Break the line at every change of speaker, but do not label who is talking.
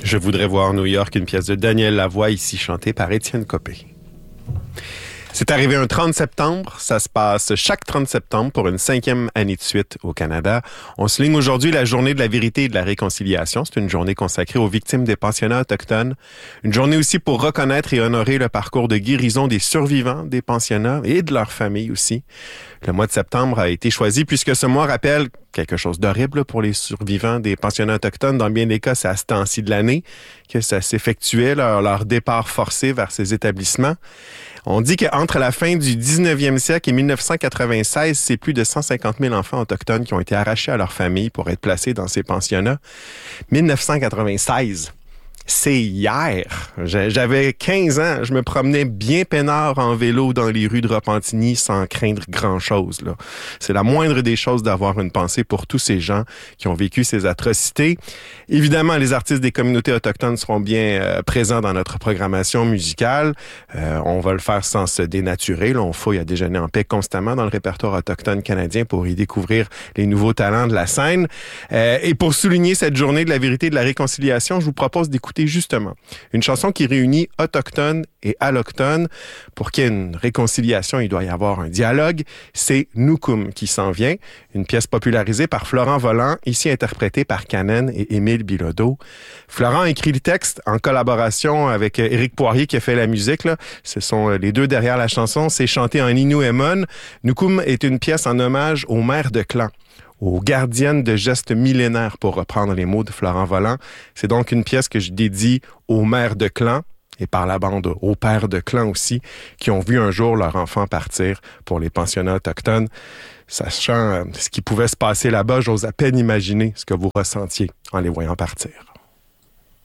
Je voudrais voir New York, une pièce de Daniel Lavoie, ici chantée par Étienne Copé. C'est arrivé un 30 septembre. Ça se passe chaque 30 septembre pour une 5e année de suite au Canada. On souligne aujourd'hui la journée de la vérité et de la réconciliation. C'est une journée consacrée aux victimes des pensionnats autochtones. Une journée aussi pour reconnaître et honorer le parcours de guérison des survivants des pensionnats et de leurs familles aussi. Le mois de septembre a été choisi puisque ce mois rappelle quelque chose d'horrible pour les survivants des pensionnats autochtones. Dans bien des cas, c'est à ce temps-ci de l'année que ça s'effectuait, leur départ forcé vers ces établissements. On dit qu'entre la fin du 19e siècle et 1996, c'est plus de 150 000 enfants autochtones qui ont été arrachés à leur famille pour être placés dans ces pensionnats. 1996. C'est hier. J'avais 15 ans. Je me promenais bien peinard en vélo dans les rues de Repentigny sans craindre grand-chose, là. C'est la moindre des choses d'avoir une pensée pour tous ces gens qui ont vécu ces atrocités. Évidemment, les artistes des communautés autochtones seront bien présents dans notre programmation musicale. On va le faire sans se dénaturer. Là, on fouille à déjeuner en paix constamment dans le répertoire autochtone canadien pour y découvrir les nouveaux talents de la scène. Et pour souligner cette journée de la vérité et de la réconciliation, je vous propose d'écouter justement une chanson qui réunit autochtones et allochtones. Pour qu'il y ait une réconciliation, il doit y avoir un dialogue. C'est Nukum qui s'en vient, une pièce popularisée par Florent Volant, ici interprétée par Canen et Émile Bilodeau. Florent a écrit le texte en collaboration avec Éric Poirier qui a fait la musique, là. Ce sont les deux derrière la chanson. C'est chanté en Innu-Aimon. Nukum est une pièce en hommage aux mères de clan, aux gardiennes de gestes millénaires, pour reprendre les mots de Florent Volant. C'est donc une pièce que je dédie aux mères de clan et par la bande aux pères de clan aussi, qui ont vu un jour leur enfant partir pour les pensionnats autochtones. Sachant ce qui pouvait se passer là-bas, j'ose à peine imaginer ce que vous ressentiez en les voyant partir.